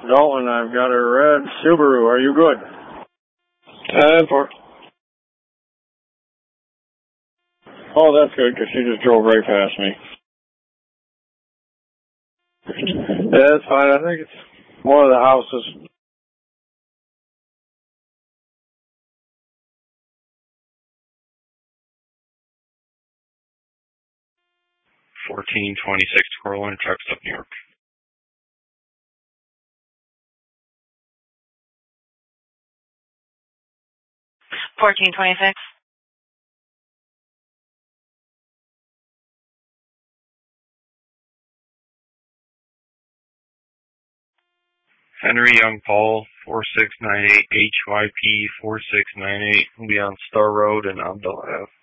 Dalton, I've got a red Subaru. Are you good? 10-4. Oh, that's good, because she just drove right past me. Yeah, that's fine. I think it's one of the houses. $14.26 Corwin, trucks up New York. $14.26. Henry Young Paul, 4698 HYP 4698, will be on Star Road and Abdullah Ave.